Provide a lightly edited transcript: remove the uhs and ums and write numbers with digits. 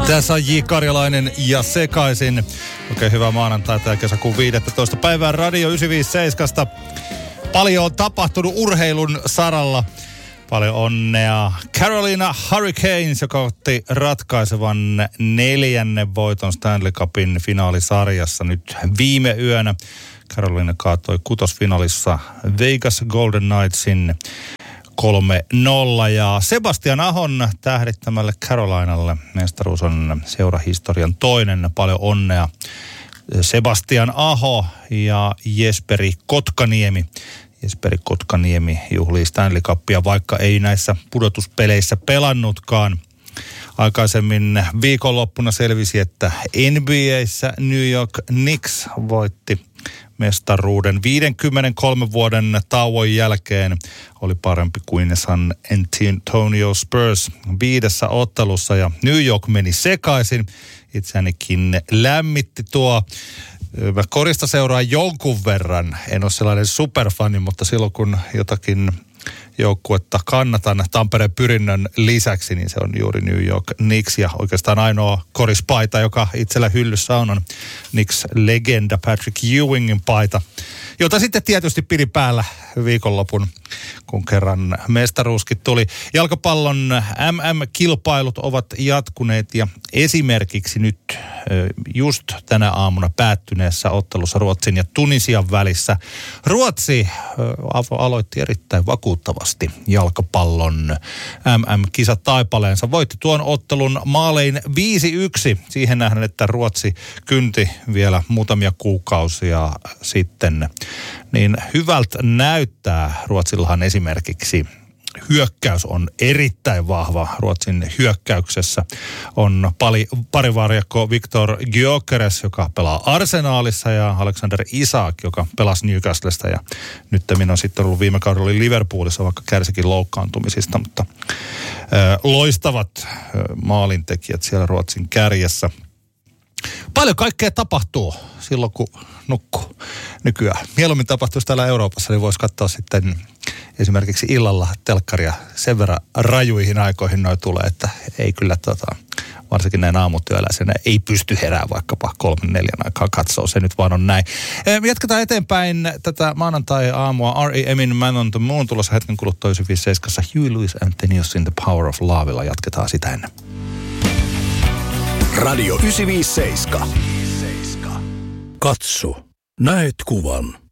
Tässä on J. Karjalainen ja Sekaisin. Oikein hyvää maanantaita ja kesäkuun 15. päivää Radio 957. Paljon on tapahtunut urheilun saralla. Paljon onnea Carolina Hurricanes, joka otti ratkaisevan 4. voiton Stanley Cupin finaalisarjassa nyt viime yönä. Carolina kaatoi kutosfinaalissa Vegas Golden Knightsin 3-0 ja Sebastian Ahon tähdittämälle Carolinalle mestaruus on seurahistorian toinen. Paljon onnea Sebastian Aho ja Jesperi Kotkaniemi. Jesperi Kotkaniemi juhlii Stanley Cupia, vaikka ei näissä pudotuspeleissä pelannutkaan. Aikaisemmin viikonloppuna selvisi, että NBA:ssä New York Knicks voitti mestaruuden 53 vuoden tauon jälkeen. Oli parempi kuin San Antonio Spurs 5 ottelussa ja New York meni sekaisin. Itseänikin lämmitti tuo. Mä korista seuraan jonkun verran. En ole sellainen superfani, mutta silloin kun jotakin joukkuetta kannatan Tampereen Pyrinnön lisäksi, niin se on juuri New York Knicks. Ja oikeastaan ainoa korispaita, joka itsellä hyllyssä on Knicks-legenda Patrick Ewingin paita, jota sitten tietysti pidi päällä viikonlopun, kun kerran mestaruuskin tuli. Jalkapallon MM-kilpailut ovat jatkuneet ja esimerkiksi nyt just tänä aamuna päättyneessä ottelussa Ruotsin ja Tunisian välissä Ruotsi aloitti erittäin vakuuttavasti jalkapallon MM-kisataipaleensa. Voitti tuon ottelun maalein 5-1 siihen nähden, että Ruotsi kynti vielä muutamia kuukausia sitten. Niin hyvältä näyttää. Ruotsillahan esimerkiksi hyökkäys on erittäin vahva. Ruotsin hyökkäyksessä on parivarjakko Viktor Gyökeres, joka pelaa Arsenaalissa, ja Alexander Isak, joka pelasi Newcastlesta ja nyt on sitten ollut viime kaudella oli Liverpoolissa, vaikka kärsikin loukkaantumisista, mutta loistavat maalintekijät siellä Ruotsin kärjessä. Paljon kaikkea tapahtuu silloin, kun nukkuu nykyään. Mieluummin tapahtuisi täällä Euroopassa, niin voisi katsoa sitten esimerkiksi illalla telkkaria. Sen verran rajuihin aikoihin noi tulee, että ei kyllä varsinkin näin aamutyöläisenä ei pysty herää vaikkapa 3-4 aikaa katsoa. Se nyt vaan on näin. Jatketaan eteenpäin tätä maanantai-aamua. R.E.M:in Man on the Moon tulossa hetken kuluttua 957. Huey Lewis and the News in the Power of Lovella. Jatketaan sitä ennen. Radio 957. Katso, näet kuvan.